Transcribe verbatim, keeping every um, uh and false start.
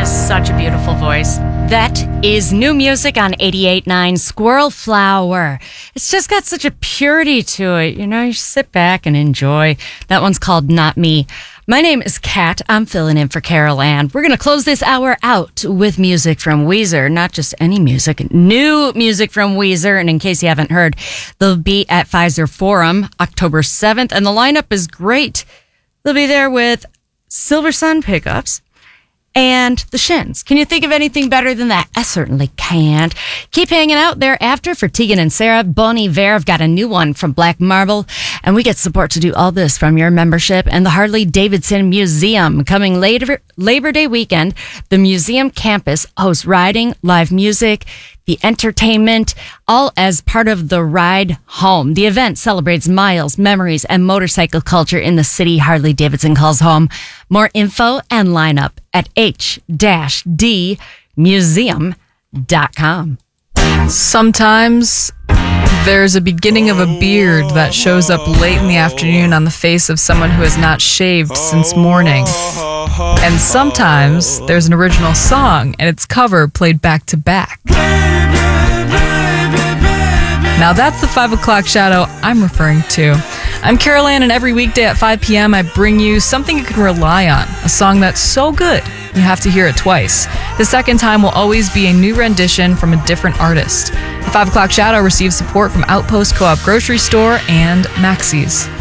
has such a beautiful voice. That is new music on eighty-eight point nine Squirrel Flower. It's just got such a purity to it. You know, you sit back and enjoy. That one's called Not Me. My name is Kat. I'm filling in for Carol Ann. We're going to close this hour out with music from Weezer. Not just any music, new music from Weezer. And in case you haven't heard, they'll be at Pfizer Forum October seventh. And the lineup is great. They'll be there with Silver Sun Pickups and the Shins. Can you think of anything better than that? I certainly can't. Keep hanging out there after for Tegan and Sarah. Bon Iver have got a new one from Black Marble, and we get support to do all this from your membership and the Harley-Davidson Museum. Coming later, Labor Day weekend, the museum campus hosts riding, live music, the entertainment, all as part of the Ride Home. The event celebrates miles, memories, and motorcycle culture in the city Harley-Davidson calls home. More info and lineup at h dash d museum dot com. Sometimes there's a beginning of a beard that shows up late in the afternoon on the face of someone who has not shaved since morning. And sometimes there's an original song and its cover played back to back. Now that's the five o'clock shadow I'm referring to. I'm Carol Ann, and every weekday at five p.m. I bring you something you can rely on, a song that's so good you have to hear it twice. The second time will always be a new rendition from a different artist. The five o'clock shadow receives support from Outpost Co-op Grocery Store and Maxey's.